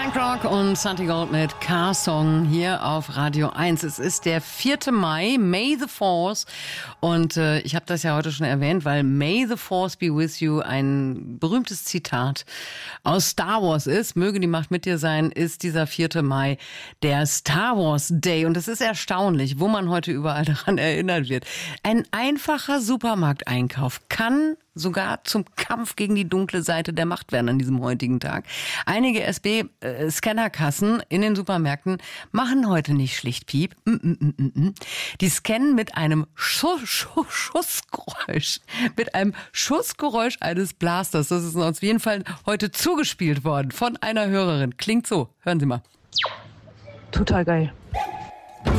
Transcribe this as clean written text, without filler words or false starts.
Punkrock und Santi Gold mit Car-Song hier auf Radio 1. Es ist der 4. Mai, May the Force. Und ich habe das ja heute schon erwähnt, weil May the Force be with you ein berühmtes Zitat aus Star Wars ist. Möge die Macht mit dir sein, ist dieser 4. Mai der Star Wars Day. Und es ist erstaunlich, wo man heute überall daran erinnert wird. Ein einfacher Supermarkteinkauf kann sogar zum Kampf gegen die dunkle Seite der Macht werden an diesem heutigen Tag. Einige SB-Scannerkassen in den Supermärkten machen heute nicht schlicht Piep. Die scannen mit einem Schussgeräusch. Mit einem Schussgeräusch eines Blasters. Das ist uns auf jeden Fall heute zugespielt worden von einer Hörerin. Klingt so. Hören Sie mal. Total geil.